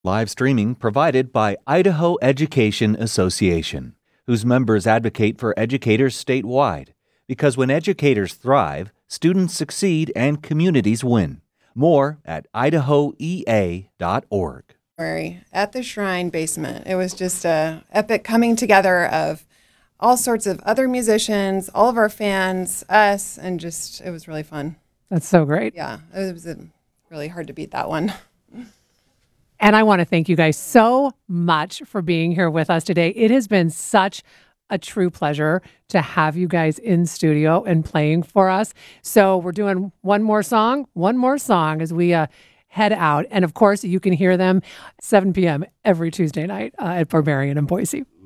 Live streaming provided by Idaho Education Association, whose members advocate for educators statewide. Because when educators thrive, students succeed and communities win. More at idahoea.org. At the Shrine basement. It was just a epic coming together of all sorts of other musicians, all of our fans, us, and just, it was really fun. That's so great. Yeah, it was really hard to beat that one. And I want to thank you guys so much for being here with us today. It has been such a true pleasure to have you guys in studio and playing for us. So we're doing one more song as we head out. And of course, you can hear them 7 p.m. every Tuesday night at Barbarian in Boise.